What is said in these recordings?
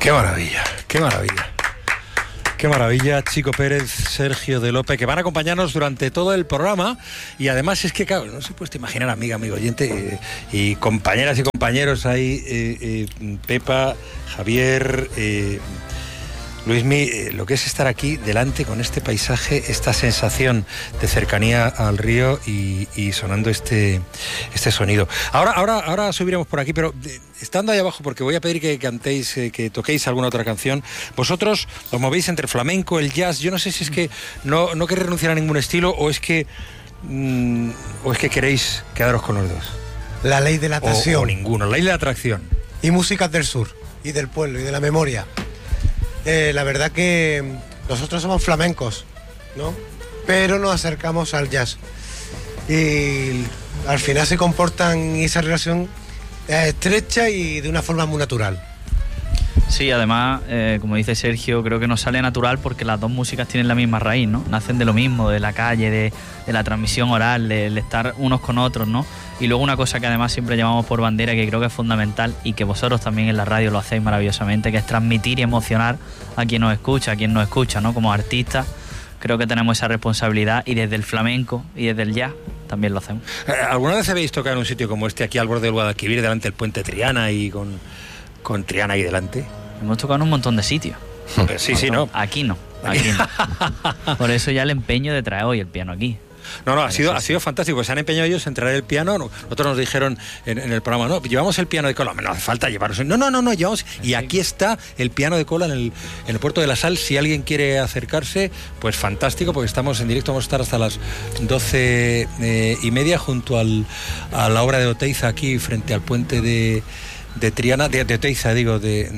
Qué maravilla, qué maravilla. Qué maravilla, Chico Pérez, Sergio de Lope, que van a acompañarnos durante todo el programa. Y además es que, claro, no se puede imaginar, amigo oyente, y compañeras y compañeros ahí, Pepa, Javier, Luismi, lo que es estar aquí delante con este paisaje, esta sensación de cercanía al río y sonando este sonido. Ahora subiremos por aquí, pero estando ahí abajo, porque voy a pedir que cantéis, que toquéis alguna otra canción. Vosotros os movéis entre flamenco, el jazz. Yo no sé si es que no queréis renunciar a ningún estilo o es que queréis quedaros con los dos. La ley de la atracción. O ninguno, la ley de la atracción. Y músicas del sur, y del pueblo, y de la memoria. La verdad que nosotros somos flamencos, ¿no? Pero nos acercamos al jazz. Y al final se comportan esa relación estrecha y de una forma muy natural. Sí, además, como dice Sergio, creo que nos sale natural porque las dos músicas tienen la misma raíz, ¿no? Nacen de lo mismo, de la calle, de la transmisión oral, de estar unos con otros, ¿no? Y luego una cosa que además siempre llevamos por bandera, que creo que es fundamental y que vosotros también en la radio lo hacéis maravillosamente, que es transmitir y emocionar a quien nos escucha, ¿no? Como artistas, creo que tenemos esa responsabilidad y desde el flamenco y desde el jazz también lo hacemos. ¿Alguna vez habéis tocado en un sitio como este, aquí al borde del Guadalquivir, delante del puente Triana y con Triana ahí delante? Hemos tocado en un montón de sitios. Sí, ¿no? Aquí no. Por eso ya el empeño de traer hoy el piano aquí. No, ha sido fantástico, pues se han empeñado ellos en traer el piano. Nosotros nos dijeron en el programa, no, llevamos el piano de cola, no hace falta llevarlos. No, llevamos, y aquí está el piano de cola en el Puerto de la Sal. Si alguien quiere acercarse, pues fantástico, porque estamos en directo, vamos a estar hasta las 12:30 junto a la obra de Oteiza, aquí frente al puente de Triana, de Oteiza, digo,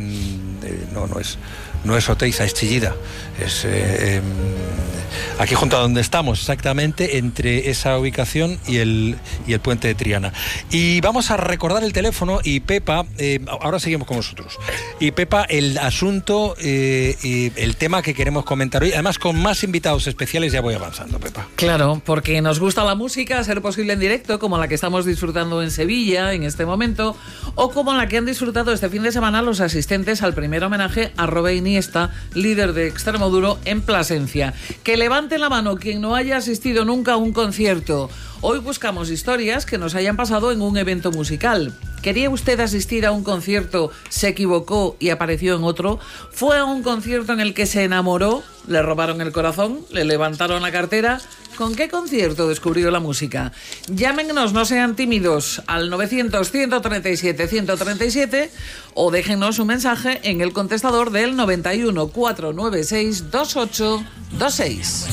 no es Oteiza, es Chillida. Es aquí junto a donde estamos, exactamente, entre esa ubicación y el puente de Triana. Y vamos a recordar el teléfono y Pepa, ahora seguimos con vosotros. Y Pepa, el asunto, el tema que queremos comentar hoy, además con más invitados especiales, ya voy avanzando, Pepa. Claro, porque nos gusta la música, a ser posible en directo, como la que estamos disfrutando en Sevilla en este momento, o como la que han disfrutado este fin de semana los asistentes al primer homenaje a Robert Iniesta, líder de Extremoduro en Plasencia. Que levante la mano quien no haya asistido nunca a un concierto. Hoy buscamos historias que nos hayan pasado en un evento musical. ¿Quería usted asistir a un concierto, se equivocó y apareció en otro? ¿Fue a un concierto en el que se enamoró, le robaron el corazón, le levantaron la cartera? ¿Con qué concierto descubrió la música? Llámenos, no sean tímidos, al 900-137-137 o déjenos un mensaje en el contestador del 91 496 2826.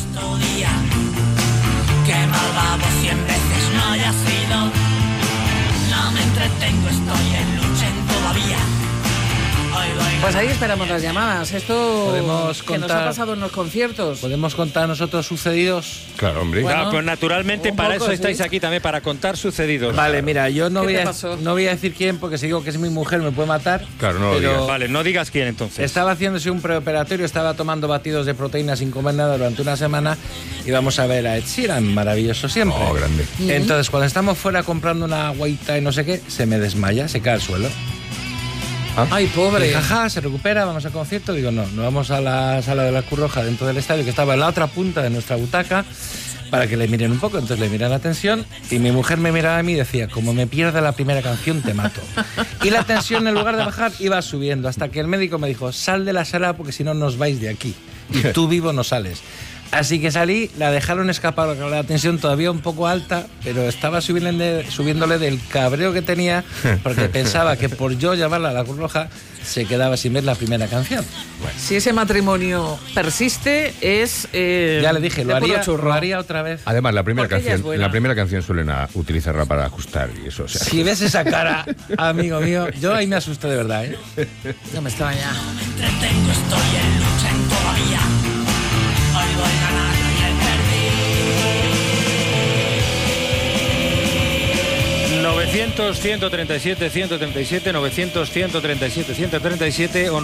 Que malvado 100 veces no haya sido. No me entretengo, estoy en lucha todavía. Pues ahí esperamos las llamadas. Esto podemos que nos ha pasado en los conciertos. ¿Podemos contar nosotros sucedidos? Claro, hombre. Bueno, pues naturalmente para eso estáis aquí también, para contar sucedidos. Vale, mira, yo no voy a decir quién, porque si digo que es mi mujer me puede matar. Claro, no lo digas. Vale, no digas quién entonces. Estaba haciéndose un preoperatorio, estaba tomando batidos de proteína sin comer nada durante una semana y vamos a ver a Ed Sheeran, maravilloso siempre. Oh, grande. Entonces, cuando estamos fuera comprando una agüita y no sé qué, se me desmaya, se cae al suelo. Ay, pobre. Y jaja, se recupera, vamos al concierto. Digo, no vamos a la sala de la Cruz Roja dentro del estadio, que estaba en la otra punta de nuestra butaca, para que le miren un poco. Entonces le miran la atención y mi mujer me miraba a mí y decía, como me pierda la primera canción te mato. Y la tensión, en lugar de bajar, iba subiendo, hasta que el médico me dijo, sal de la sala porque si no nos vais de aquí y tú vivo no sales. Así que salí, la dejaron escapar con la tensión todavía un poco alta, pero estaba subiéndole del cabreo que tenía, porque pensaba que por yo llamarla a la Cruz Roja se quedaba sin ver la primera canción. Bueno. Si ese matrimonio persiste, es... ya le dije, lo haría otra vez. Además, la primera canción suelen utilizarla para ajustar y eso. O sea. Si ves esa cara, amigo mío, yo ahí me asusté de verdad, ¿eh? No me extraña. No me entretengo, estoy en lucha todavía. Hoy voy ganando y el perdí. 900-137-137, 900-137-137 o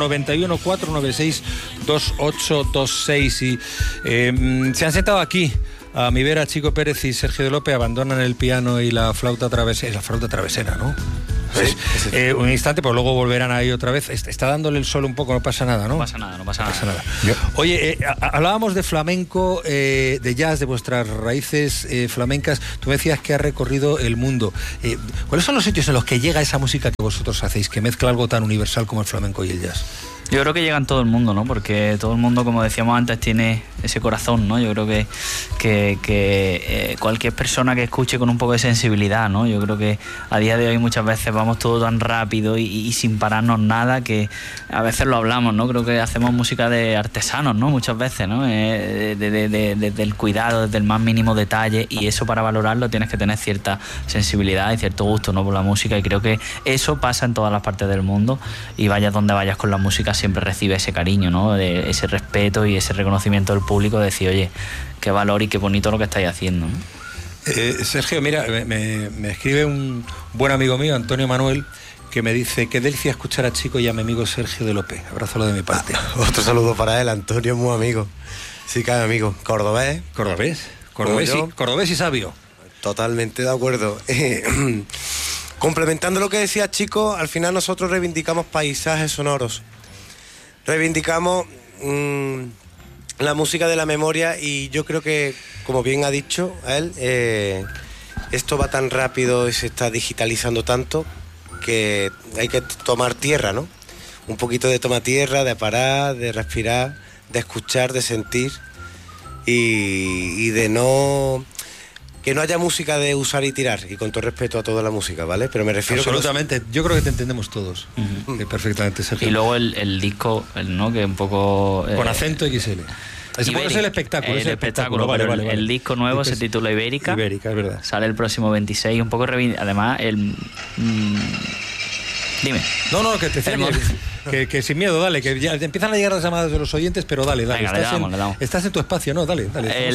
91-496-2826. Y se han sentado aquí a mi vera Chico Pérez y Sergio de Lope, abandonan el piano y la flauta travesera, ¿no? Pues, un instante, pues luego volverán ahí otra vez. Está dándole el sol un poco, no pasa nada, ¿no? No pasa nada. Oye, hablábamos de flamenco, de jazz, de vuestras raíces flamencas. Tú me decías que has recorrido el mundo. ¿Cuáles son los sitios en los que llega esa música que vosotros hacéis, que mezcla algo tan universal como el flamenco y el jazz? Yo creo que llega en todo el mundo, ¿no? Porque todo el mundo, como decíamos antes, tiene ese corazón, ¿no? Yo creo que cualquier persona que escuche con un poco de sensibilidad, ¿no? Yo creo que a día de hoy muchas veces vamos todo tan rápido y sin pararnos nada, que a veces lo hablamos, ¿no? Creo que hacemos música de artesanos, ¿no? Muchas veces, ¿no? Desde el cuidado, desde el más mínimo detalle, y eso para valorarlo tienes que tener cierta sensibilidad y cierto gusto, ¿no? Por la música, y creo que eso pasa en todas las partes del mundo, y vayas donde vayas con la música siempre recibe ese cariño, ¿no? De ese respeto y ese reconocimiento del público, de decir, oye, qué valor y qué bonito lo que estáis haciendo, ¿no? Sergio, mira, me escribe un buen amigo mío, Antonio Manuel, que me dice: qué delicia escuchar a Chico y a mi amigo Sergio de López. Abrázalo de mi parte. Otro saludo para él, Antonio, muy amigo. Sí, cada amigo. Cordobés. Cordobés y sabio. Totalmente de acuerdo. Complementando lo que decía Chico, al final nosotros reivindicamos paisajes sonoros. Reivindicamos la música de la memoria, y yo creo que, como bien ha dicho él, esto va tan rápido y se está digitalizando tanto que hay que tomar tierra, ¿no? Un poquito de toma tierra, de parar, de respirar, de escuchar, de sentir, y de no... que no haya música de usar y tirar, y con todo respeto a toda la música, ¿vale? Pero me refiero... Absolutamente, yo creo que te entendemos todos. Perfectamente, Sergio. Y luego el disco, ¿no? Que un poco... con acento XL. Es el espectáculo. El espectáculo. Vale. El disco nuevo se titula Ibérica. Ibérica, es verdad. Sale el próximo 26, un poco... Además, dime. No, que te que sin miedo, dale, que ya empiezan a llegar las llamadas de los oyentes, pero dale. Venga, le damos. Estás en tu espacio, ¿no? Dale.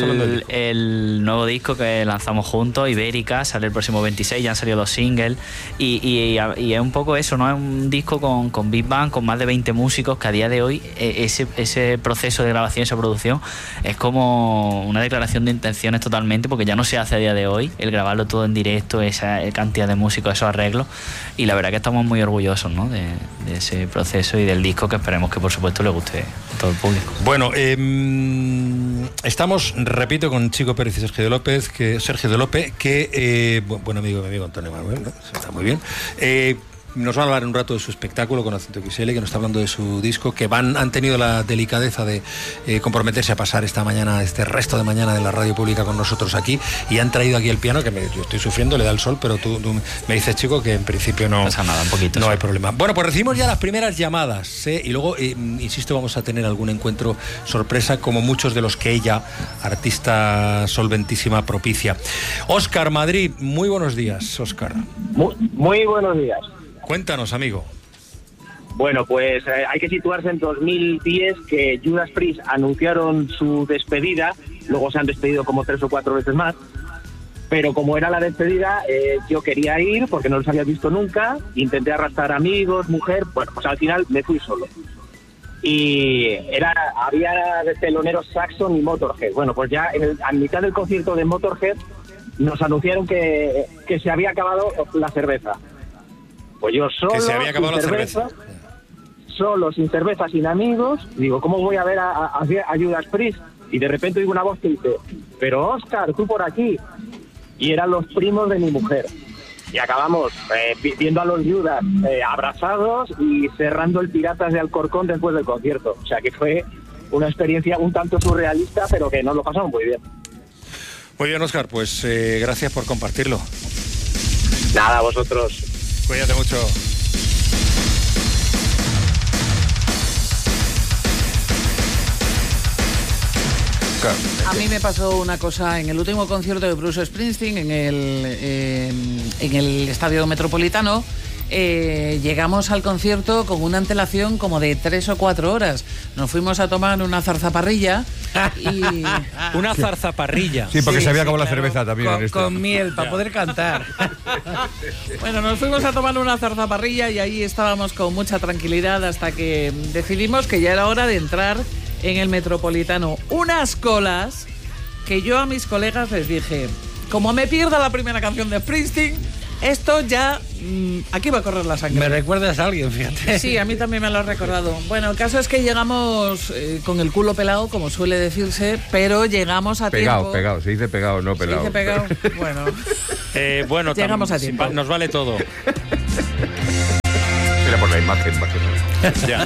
El nuevo disco que lanzamos juntos, Ibérica, sale el próximo 26, ya han salido 2 singles, y es un poco eso, ¿no? Es un disco con Big Band, con más de 20 músicos, que a día de hoy ese proceso de grabación, esa producción, es como una declaración de intenciones totalmente, porque ya no se hace a día de hoy, el grabarlo todo en directo, esa cantidad de músicos, esos arreglos, y la verdad que estamos muy orgullosos, ¿no? De ese proceso y del disco, que esperemos que por supuesto le guste a todo el público. Bueno, estamos, repito, con Chico Pérez y Sergio de López, que buen amigo de mi amigo Antonio Manuel, ¿no? Está muy bien. Nos van a hablar un rato de su espectáculo con acento XL, que nos está hablando de su disco, que han tenido la delicadeza de comprometerse a pasar este resto de mañana de la radio pública con nosotros aquí, y han traído aquí el piano, que yo estoy sufriendo, le da el sol, pero tú me dices, Chico, que en principio no pasa nada, un poquito, no sí. hay problema. Bueno, pues recibimos ya las primeras llamadas, y luego, insisto, vamos a tener algún encuentro sorpresa, como muchos de los que ella, artista solventísima, propicia. Óscar Madrid, muy buenos días, Óscar. Muy buenos días. Cuéntanos, amigo. Bueno, pues hay que situarse en 2010, que Judas Priest anunciaron su despedida, luego se han despedido como 3 o 4 veces más, pero como era la despedida, yo quería ir porque no los había visto nunca, intenté arrastrar amigos, mujer, bueno, pues al final me fui solo. Y había de teloneros Saxon y Motorhead. Bueno, pues ya a mitad del concierto de Motorhead nos anunciaron que se había acabado la cerveza. Pues yo solo, que se había acabado la cerveza. Solo, sin cerveza, sin amigos. Digo, ¿cómo voy a ver a Judas Priest? Y de repente oigo una voz que dice, pero Óscar, tú por aquí. Y eran los primos de mi mujer. Y acabamos viendo a los Judas abrazados y cerrando el Piratas de Alcorcón después del concierto. O sea que fue una experiencia un tanto surrealista, pero que nos lo pasamos muy bien. Muy bien, Óscar, pues gracias por compartirlo. Nada, a vosotros. Cuídate mucho. A mí me pasó una cosa en el último concierto de Bruce Springsteen en el Estadio Metropolitano. Llegamos al concierto con una antelación como de 3 o 4 horas. Nos fuimos a tomar una zarzaparrilla y... Una zarzaparrilla. Sí, porque se había acabado la cerveza también. Con miel, para poder cantar. Bueno, nos fuimos a tomar una zarzaparrilla y ahí estábamos con mucha tranquilidad hasta que decidimos que ya era hora de entrar en el Metropolitano. Unas colas que yo a mis colegas les dije, como me pierda la primera canción de Springsteen, Esto ya... aquí va a correr la sangre. Me recuerdas a alguien, fíjate. Sí, a mí también me lo ha recordado. Bueno, el caso es que llegamos con el culo pelado, como suele decirse, pero llegamos a tiempo. Pegado, se dice pegado, no pelado. Se dice pegado, bueno. Bueno, llegamos a tiempo. Nos vale todo. Mira por la imagen, más que todo. Ya.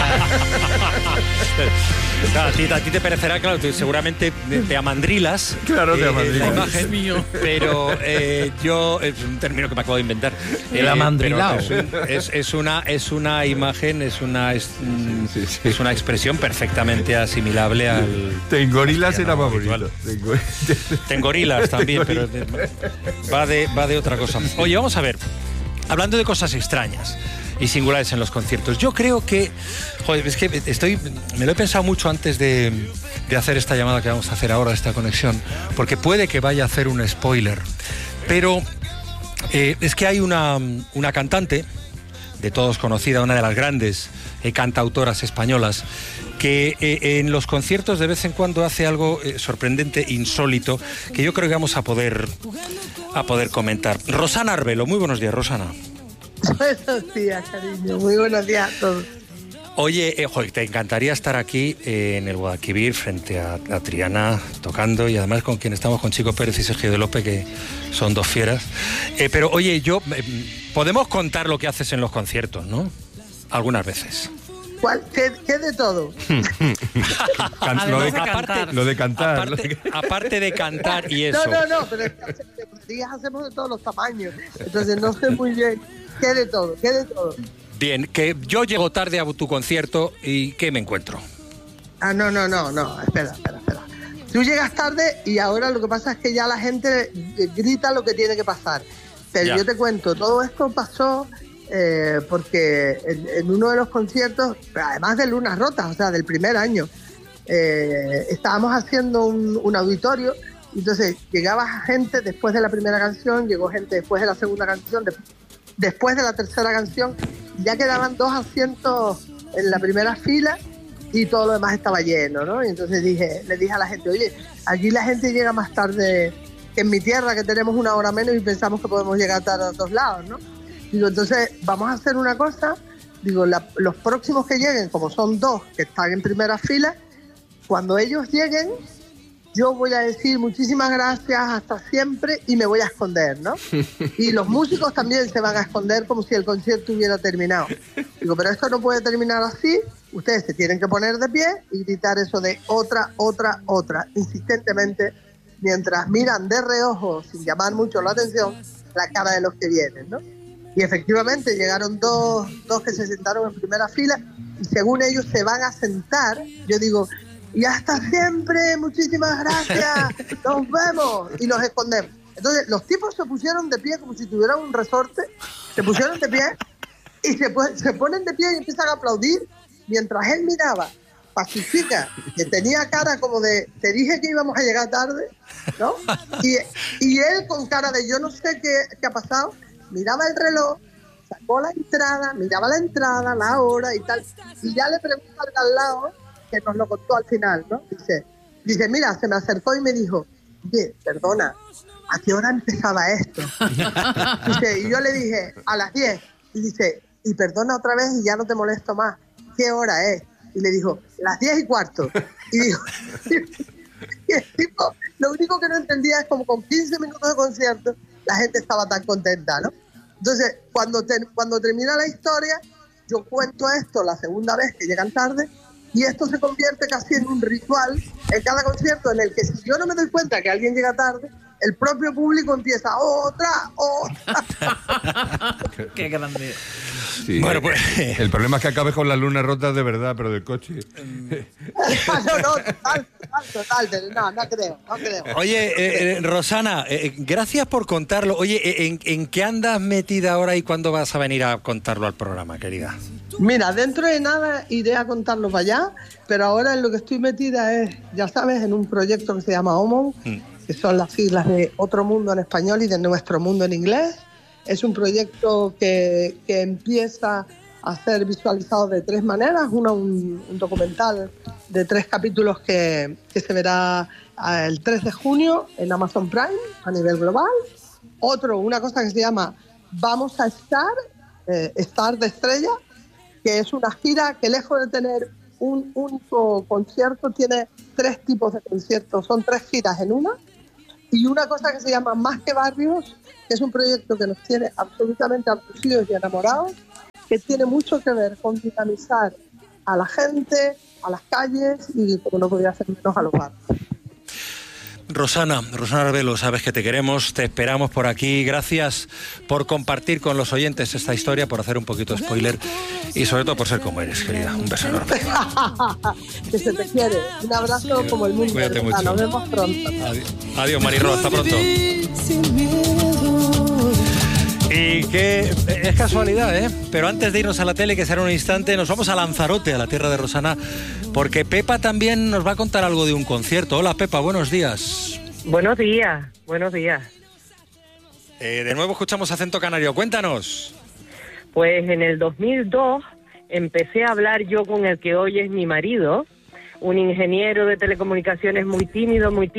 Claro, a ti te parecerá, claro, tú seguramente te amandrilas. Claro, te amandrilas. La imagen, mío. Pero yo, es un término que me acabo de inventar. El amandrilao. Es una imagen, es una expresión perfectamente asimilable al... Tengorilas era más bonito. Tengorilas también, pero va de otra cosa. Oye, vamos a ver, hablando de cosas extrañas y singulares en los conciertos. Yo creo que... Joder, es que me lo he pensado mucho antes de hacer esta llamada que vamos a hacer ahora, esta conexión, porque puede que vaya a hacer un spoiler. Pero es que hay una cantante, de todos conocida, una de las grandes cantautoras españolas, que en los conciertos de vez en cuando hace algo sorprendente, insólito, que yo creo que vamos a poder comentar. Rosana Arbelo, muy buenos días, Rosana. Buenos días, cariño. Muy buenos días a todos. Oye, te encantaría estar aquí en el Guadalquivir frente a Triana tocando, y además con quien estamos, con Chico Pérez y Sergio de López, que son dos fieras. Pero oye, podemos contar lo que haces en los conciertos, ¿no? Algunas veces. ¿Cuál? ¿Qué de todo? Lo de cantar. Aparte de cantar y eso. No, pero es que días hacemos de todos los tamaños. Entonces no sé muy bien qué de todo. Bien, que yo llego tarde a tu concierto y ¿qué me encuentro? No, espera. Tú llegas tarde y ahora lo que pasa es que ya la gente grita lo que tiene que pasar. Pero ya. Yo te cuento, todo esto pasó porque en uno de los conciertos, además de Lunas Rotas, o sea, del primer año, estábamos haciendo un auditorio, y entonces llegaba gente después de la primera canción, llegó gente después de la segunda canción, después de la tercera canción, ya quedaban 2 asientos en la primera fila y todo lo demás estaba lleno, ¿no? Y entonces le dije a la gente, oye, aquí la gente llega más tarde que en mi tierra, que tenemos 1 hora menos y pensamos que podemos llegar tarde a todos lados, ¿no? Digo, entonces vamos a hacer una cosa, digo, los próximos que lleguen, como son 2 que están en primera fila, cuando ellos lleguen, yo voy a decir muchísimas gracias, hasta siempre, y me voy a esconder, ¿no? Y los músicos también se van a esconder como si el concierto hubiera terminado. Digo, pero esto no puede terminar así, ustedes se tienen que poner de pie y gritar eso de otra, insistentemente, mientras miran de reojo, sin llamar mucho la atención, la cara de los que vienen, ¿no? Y efectivamente llegaron dos que se sentaron en primera fila, y según ellos se van a sentar, yo digo... Y hasta siempre, muchísimas gracias, nos vemos, y nos escondemos. Entonces los tipos se pusieron de pie como si tuvieran un resorte, se pusieron de pie y se ponen de pie y empiezan a aplaudir, mientras él miraba, pacifica, que tenía cara como de, te dije que íbamos a llegar tarde, ¿no? Y él con cara de yo no sé qué ha pasado, miraba el reloj, sacó la entrada, miraba la entrada, la hora y tal, y ya le pregunta al lado, que nos lo contó al final, ¿no? Dice, mira, se me acercó y me dijo, oye, perdona, ¿a qué hora empezaba esto? Dice, y yo le dije, a las 10. Y dice, y perdona otra vez y ya no te molesto más, ¿qué hora es? Y le dijo, las 10:15. Y dijo, y el tipo, lo único que no entendía es como con 15 minutos de concierto, la gente estaba tan contenta, ¿no? Entonces, cuando termina la historia, yo cuento esto la segunda vez que llegan tarde, y esto se convierte casi en un ritual en cada concierto, en el que si yo no me doy cuenta que alguien llega tarde, el propio público empieza otra. Qué grande. Sí, bueno, pues el problema es que acabes con las lunas rotas de verdad, pero del coche. No creo. Oye, Rosana, gracias por contarlo. Oye, ¿en qué andas metida ahora y cuándo vas a venir a contarlo al programa, querida? Mira, dentro de nada iré a contarlo para allá, pero ahora en lo que estoy metida es, ya sabes, en un proyecto que se llama OMON, que son las siglas de Otro Mundo en español y de Nuestro Mundo en inglés. Es un proyecto que empieza a ser visualizado de 3 maneras. Un documental de 3 capítulos que se verá el 3 de junio en Amazon Prime a nivel global. una cosa que se llama Vamos a Estar de Estrella, que es una gira que lejos de tener un único concierto, tiene 3 tipos de conciertos, son 3 giras en una, y una cosa que se llama Más que Barrios, que es un proyecto que nos tiene absolutamente abducidos y enamorados, que tiene mucho que ver con dinamizar a la gente, a las calles y, como no podía ser menos, a los barrios. Rosana Arbelo, sabes que te queremos, te esperamos por aquí. Gracias por compartir con los oyentes esta historia, por hacer un poquito de spoiler y sobre todo por ser como eres, querida. Un beso enorme. Que se te quiere. Un abrazo como el mundo. Cuídate mucho. Nos vemos pronto. Adiós, Marirro, hasta pronto. Y que es casualidad, ¿eh? Pero antes de irnos a la tele, que será un instante, nos vamos a Lanzarote, a la tierra de Rosana, porque Pepa también nos va a contar algo de un concierto. Hola, Pepa, buenos días. Buenos días, buenos días. De nuevo escuchamos acento canario, cuéntanos. Pues en el 2002 empecé a hablar yo con el que hoy es mi marido, un ingeniero de telecomunicaciones muy tímido, muy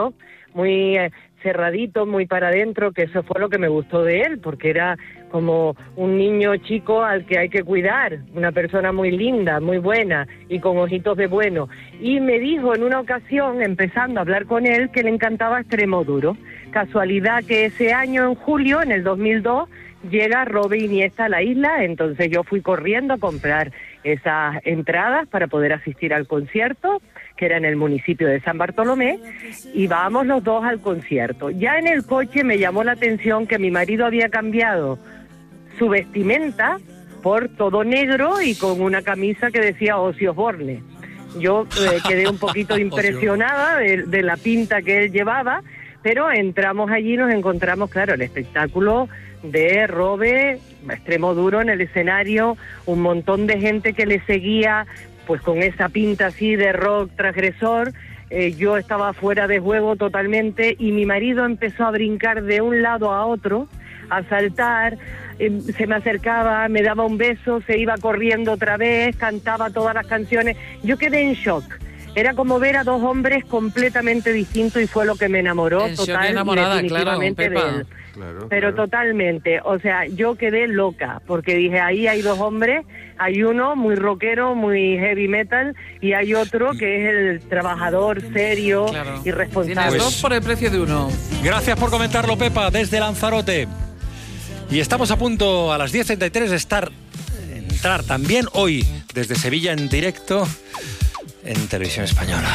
cerradito, muy para adentro, que eso fue lo que me gustó de él, porque era como un niño chico al que hay que cuidar, una persona muy linda, muy buena y con ojitos de bueno. Y me dijo en una ocasión, empezando a hablar con él, que le encantaba Extremoduro. Casualidad que ese año, en julio, en el 2002, llega Robe Iniesta a la isla, entonces yo fui corriendo a comprar esas entradas para poder asistir al concierto, que era en el municipio de San Bartolomé, y vamos los dos al concierto. Ya en el coche me llamó la atención que mi marido había cambiado su vestimenta por todo negro y con una camisa que decía Ozzy Osbourne. Yo quedé un poquito impresionada de la pinta que él llevaba, pero entramos allí y nos encontramos, claro, el espectáculo de Robe, Extremoduro en el escenario, un montón de gente que le seguía, pues con esa pinta así de rock transgresor. Yo estaba fuera de juego totalmente y mi marido empezó a brincar de un lado a otro, a saltar, se me acercaba, me daba un beso, se iba corriendo otra vez, cantaba todas las canciones. Yo quedé en shock. Era como ver a dos hombres completamente distintos y fue lo que me enamoró total y definitivamente de él. Pero totalmente, o sea, yo quedé loca porque dije, ahí hay dos hombres, hay uno muy rockero, muy heavy metal y hay otro que es el trabajador serio y responsable. Tienes dos por el precio de uno. Gracias por comentarlo, Pepa, desde Lanzarote. Y estamos a punto, a las 10:33, de entrar también hoy desde Sevilla en directo en Televisión Española.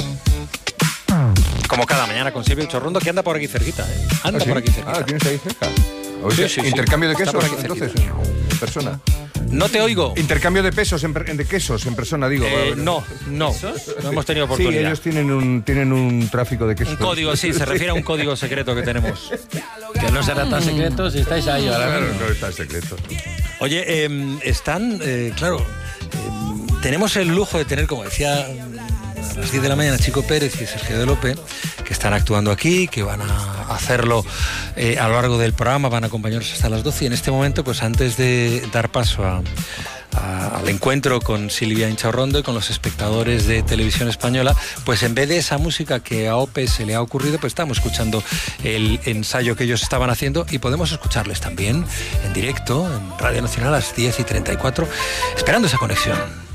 Como cada mañana con Silvio Chorrondo, que anda por aquí cerquita. Anda por aquí cerquita. ¿Tienes ahí cerca? Sí. ¿Intercambio de quesos entonces en persona? No te oigo. Intercambio de pesos de quesos en persona, digo. No hemos tenido oportunidad. Sí, ellos tienen un tráfico de quesos. Un código, sí, se refiere a un código secreto que tenemos. Que no será tan secreto si estáis ahí ahora. Claro, no está secreto. Oye, tenemos el lujo de tener, como decía a las 10 de la mañana, Chico Pérez y Sergio de López, que están actuando aquí, que van a hacerlo a lo largo del programa, van a acompañarnos hasta las 12. Y en este momento, pues antes de dar paso al encuentro con Silvia Inchaurrondo y con los espectadores de Televisión Española, pues en vez de esa música que a Ope se le ha ocurrido, pues estamos escuchando el ensayo que ellos estaban haciendo y podemos escucharles también en directo en Radio Nacional a las 10:34, esperando esa conexión.